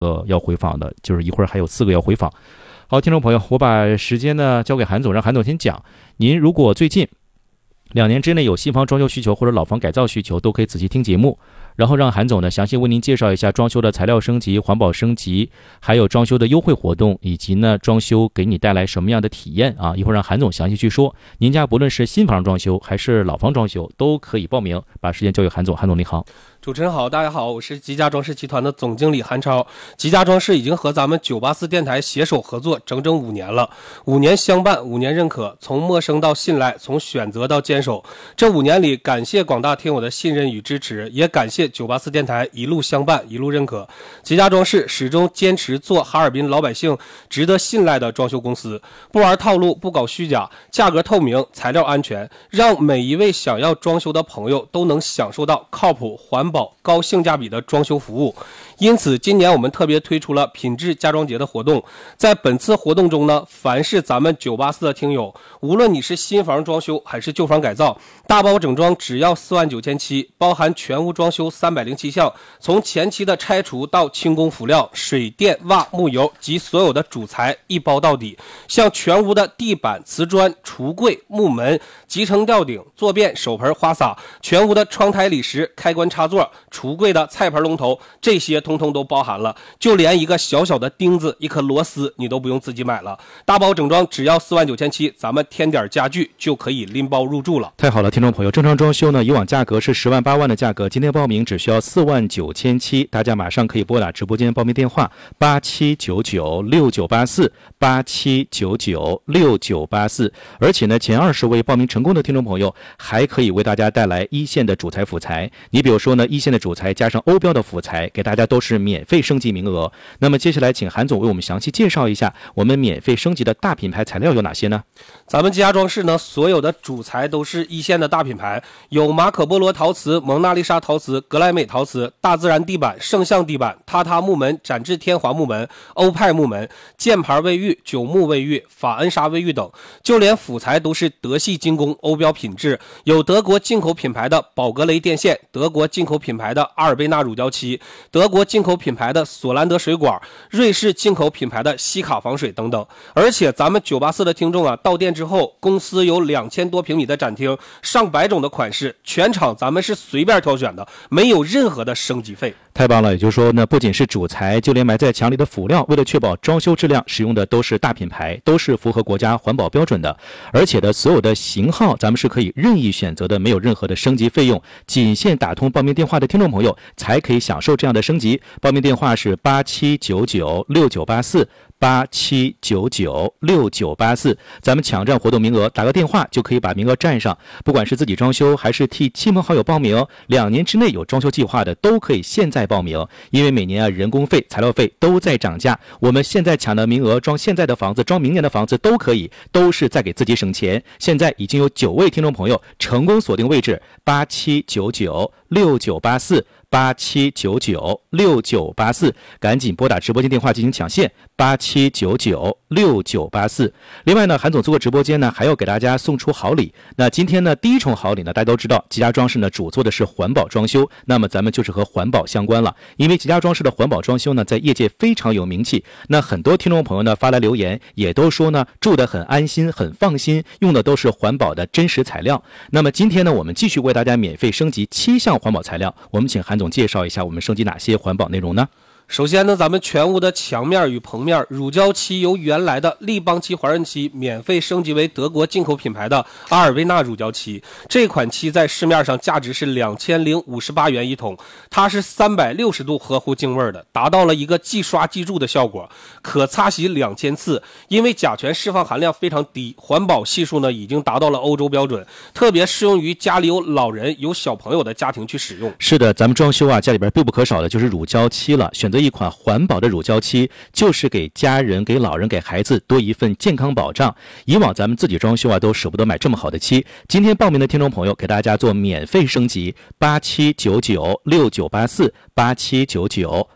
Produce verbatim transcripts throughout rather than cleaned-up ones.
呃要回访的，就是一会儿还有四个要回访。好，听众朋友，我把时间呢交给韩总，让韩总先讲。您如果最近两年之内有新房装修需求或者老房改造需求，都可以仔细听节目，然后让韩总呢详细为您介绍一下装修的材料升级、环保升级，还有装修的优惠活动，以及呢装修给你带来什么样的体验啊？一会儿让韩总详细去说。您家不论是新房装修还是老房装修，都可以报名。把时间交给韩总。韩总你好。 主持人好，大家好，我是吉家装饰集团的总经理韩超。吉家装饰已经和咱们九八四电台携手合作整整五年了，五年相伴，五年认可，从陌生到信赖，从选择到坚守。这五年里，感谢广大听友的信任与支持，也感谢九八四电台一路相伴，一路认可。吉家装饰始终坚持做哈尔滨老百姓值得信赖的装修公司，不玩套路，不搞虚假，价格透明，材料安全，让每一位想要装修的朋友都能享受到靠谱、环保、高性价比的装修服务。因此今年我们特别推出了品质家装节的活动。在本次活动中呢，凡是咱们九八四的听友，无论你是新房装修还是旧房改造，大包整装只要四万九千七，包含全屋装修三百零七项，从前期的拆除到轻工辅料、水电瓦木油及所有的主材一包到底。像全屋的地板、瓷砖、橱柜、木门、集成吊顶、坐便、手盆、花洒，全屋的窗台、理石、开关插座、橱柜的菜盆龙头，这些通通都包含了。就连一个小小的钉子、一颗螺丝你都不用自己买了，大包整装只要四万九千七，咱们添点家具就可以拎包入住了。 太好了，听众朋友，正常装修呢，以往价格是十万八万的价格，今天报名只需要四万九千七，大家马上可以拨打直播间报名电话八七九九六九八四八七九九六九八四，而且呢，前二十位报名成功的听众朋友还可以为大家带来一线的主材辅材。你比如说呢，一线的主材加上欧标的辅材，给大家都是免费升级名额。那么接下来请韩总为我们详细介绍一下我们免费升级的大品牌材料有哪些呢？ 咱们吉家装饰呢，所有的主材都是一线的大品牌，有马可波罗陶瓷、蒙娜丽莎陶瓷、格莱美陶瓷、大自然地板、圣象地板、榻榻木门、展翅天华木门、欧派木门、箭牌卫浴、九木卫浴、法恩莎卫浴等，就连辅材都是德系精工、欧标品质，有德国进口品牌的宝格雷电线、德国进口品牌的阿尔贝纳乳胶漆、德国进口品牌的索兰德水管、瑞士进口品牌的西卡防水等等。而且咱们九八四的听众啊，到店之后，公司有两千多平米的展厅，上百种的款式，全场咱们是随便挑选的，没有任何的升级费。 太棒了，也就是说呢，不仅是主材，就连埋在墙里的辅料，为了确保装修质量，使用的都是大品牌，都是符合国家环保标准的。而且的所有的型号，咱们是可以任意选择的，没有任何的升级费用，仅限打通报名电话的听众朋友才可以享受这样的升级。报名电话是八七九九六九八四。八七九九六九八四，咱们抢占活动名额，打个电话就可以把名额占上。不管是自己装修还是替亲朋好友报名，两年之内有装修计划的都可以现在报名。因为每年啊人工费、材料费都在涨价，我们现在抢的名额，装现在的房子、装明年的房子都可以，都是在给自己省钱。现在已经有九位听众朋友成功锁定位置，八七九九六九八四。八七九九六九八四，赶紧拨打直播间电话进行抢线，八七九九六九八四。另外呢，韩总做个直播间呢，还要给大家送出好礼。那今天呢，第一重好礼呢，大家都知道，吉家装饰呢主做的是环保装修，那么咱们就是和环保相关了。因为吉家装饰的环保装修呢，在业界非常有名气。那很多听众朋友呢发来留言，也都说呢住得很安心、很放心，用的都是环保的真实材料。那么今天呢，我们继续为大家免费升级七项环保材料，我们请韩总介绍一下我们升级哪些环保内容呢？ 首先呢，咱们全屋的墙面与棚面乳胶漆由原来的立邦漆、华润漆免费升级为德国进口品牌的阿尔维纳乳胶漆。这款漆在市面上价值是两千零五十八元一桶，它是三百六十度合乎净味的，达到了一个即刷即蛀的效果，可擦洗两千次。因为甲醛释放含量非常低，环保系数呢已经达到了欧洲标准，特别适用于家里有老人、有小朋友的家庭去使用。 是的，咱们装修啊，家里边必不可少的就是乳胶漆了。选择一款环保的乳胶漆，就是给家人、给老人、给孩子多一份健康保障。以往咱们自己装修啊，都舍不得买这么好的漆。今天报名的听众朋友，给大家做免费升级，八七九九六九八四，八七九九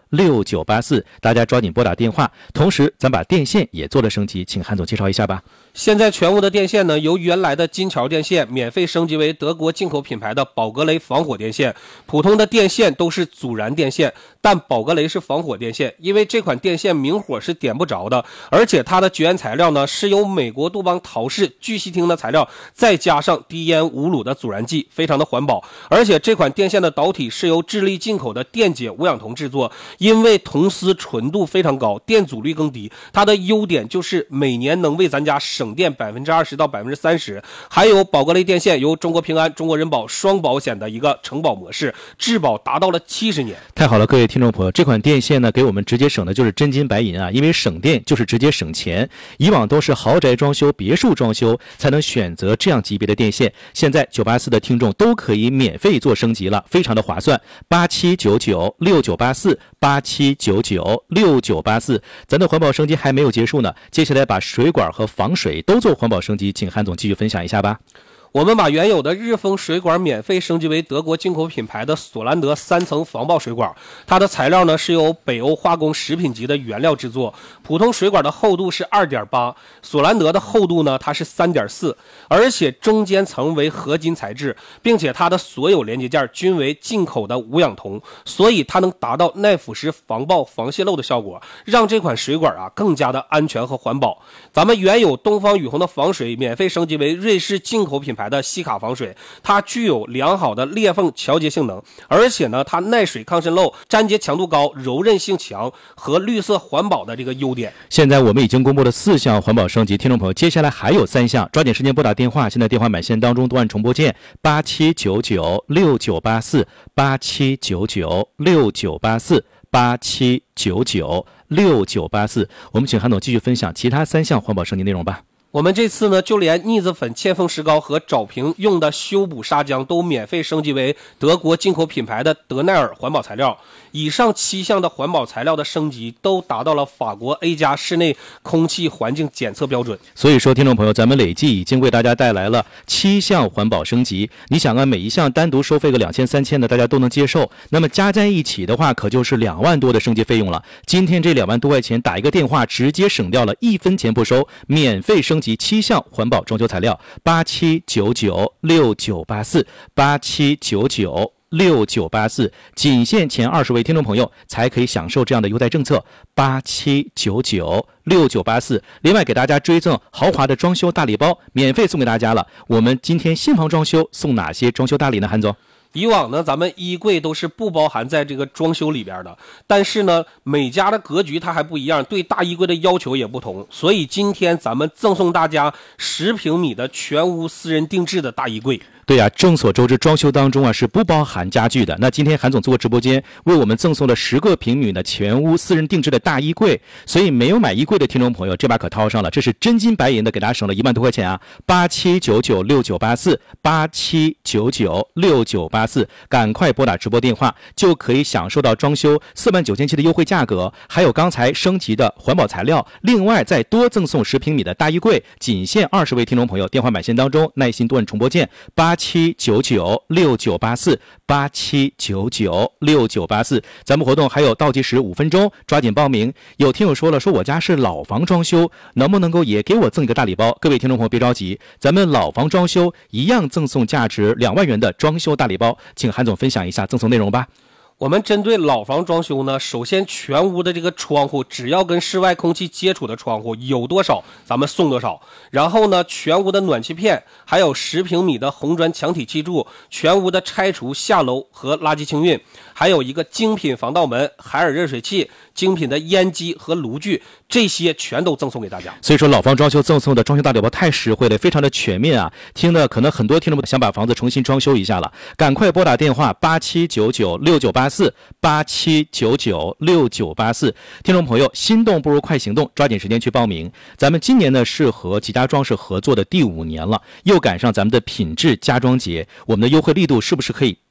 六九八四，大家抓紧拨打电话。同时，咱把电线也做了升级，请韩总介绍一下吧。 现在全屋的电线呢，由原来的金桥电线免费升级为德国进口品牌的宝格雷防火电线。普通的电线都是阻燃电线，但宝格雷是防火电线，因为这款电线明火是点不着的，而且它的绝缘材料呢是由美国杜邦陶氏聚烯烃的材料，再加上低烟无卤的阻燃剂，非常的环保。而且这款电线的导体是由智利进口的电解无氧铜制作，因为铜丝纯度非常高，电阻率更低，它的优点就是每年能为咱家省电百分之二十到百分之三十。还有宝格雷电线由中国平安、中国人保双保险的一个承保模式，质保达到了七十年。 太好了，各位听众朋友，这款电线呢，给我们直接省的就是真金白银啊！因为省电就是直接省钱。以往都是豪宅装修、别墅装修才能选择这样级别的电线，现在九八四的听众都可以免费做升级了，非常的划算。八七九九六九八四，八七九九六九八四，咱的环保升级还没有结束呢，接下来把水管和防水都做环保升级，请韩总继续分享一下吧。 我们把原有的日丰水管免费升级为德国进口品牌的索兰德三层防爆水管，它的材料呢是由北欧化工食品级的原料制作。普通水管的厚度是 二点八， 索兰德的厚度呢它是 三点四， 而且中间层为合金材质，并且它的所有连接件均为进口的无氧铜，所以它能达到耐腐蚀、防爆、防泄漏的效果，让这款水管啊更加的安全和环保。咱们原有东方雨虹的防水免费升级为瑞士进口品牌的西卡防水，它具有良好的裂缝调节性能，而且呢它耐水抗渗漏、粘结强度高、柔韧性强和绿色环保的这个优点。 现在我们已经公布了四项环保升级，听众朋友接下来还有三项，抓紧时间拨打电话，现在电话满线当中都按重拨键八七九九六九八四，八七九九六九八四，八七九九六九八四。我们请韩总继续分享其他三项环保升级内容吧。 我们这次呢，就连腻子粉、嵌缝石膏和找平用的修补砂浆都免费升级为德国进口品牌的德奈尔环保材料。以上七项的环保材料的升级都达到了法国 A 加室内空气环境检测标准。 所以说，听众朋友，咱们累计已经为大家带来了七项环保升级。你想啊，每一项单独收费个两千、三千的，大家都能接受。那么加在一起的话，可就是两万多的升级费用了。今天这两万多块钱，打一个电话，直接省掉了一分钱不收，免费升级七项环保装修材料。八七九九六九八四，八七九九六九八四，仅限前二十位听众朋友才可以享受这样的优待政策。八七九九六九八四，另外给大家追赠豪华的装修大礼包，免费送给大家了。我们今天新房装修送哪些装修大礼呢？韩总？ 以往呢，咱们衣柜都是不包含在这个装修里边的，但是呢，每家的格局它还不一样，对大衣柜的要求也不同，所以今天咱们赠送大家十平米的全屋私人定制的大衣柜。 对呀、啊，众所周知，装修当中啊是不包含家具的。那今天韩总做过直播间，为我们赠送了十个平米的全屋私人定制的大衣柜，所以没有买衣柜的听众朋友，这把可掏上了，这是真金白银的，给大家省了一万多块钱啊！八七九九六九八四，八七九九六九八四，赶快拨打直播电话，就可以享受到装修四万九千七的优惠价格，还有刚才升级的环保材料，另外再多赠送十平米的大衣柜，仅限二十位听众朋友，电话满线当中耐心多按重拨键八。八七九九六九八四，八七九九六九八四，咱们活动还有倒计时五分钟，抓紧报名。有听友说了，说我家是老房装修，能不能够也给我赠一个大礼包？各位听众朋友别着急，咱们老房装修一样赠送价值两万元的装修大礼包，请韩总分享一下赠送内容吧。 我们针对老房装修呢，首先全屋的这个窗户，只要跟室外空气接触的窗户有多少，咱们送多少。然后呢，全屋的暖气片，还有十平米的红砖墙体砌柱，全屋的拆除下楼和垃圾清运，还有一个精品防盗门、海尔热水器、精品的烟机和炉具，这些全都赠送给大家。 所以说，老房装修赠送的装修大礼包太实惠了，非常的全面啊！听的可能很多听众想把房子重新装修一下了，赶快拨打电话八七九九六九八四，八七九九六九八四。听众朋友，心动不如快行动，抓紧时间去报名。咱们今年呢是和吉家装饰合作的第五年了，又赶上咱们的品质家装节，我们的优惠力度是不是可以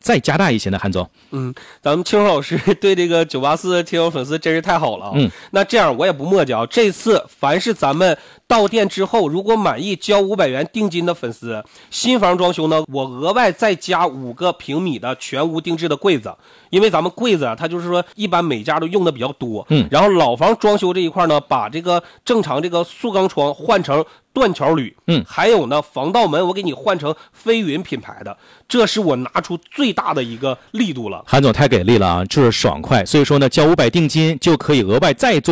再加大一些呢？韩总， 嗯，咱们清风老师对这个九八四听友粉丝真是太好了啊。 嗯， 那这样我也不墨迹啊，这次凡是咱们到店之后如果满意交五百元定金的粉丝，新房装修呢，我额外再加五个平米的全屋定制的柜子，因为咱们柜子啊，它就是说一般每家都用的比较多。 嗯， 然后老房装修这一块呢，把这个正常这个塑钢窗换成断桥铝， 嗯， 还有呢，防盗门我给你换成飞云品牌的，这是我拿出最大的一个力度了。 韩总太给力了啊，就是爽快。所以说呢，交五百定金就可以额外再做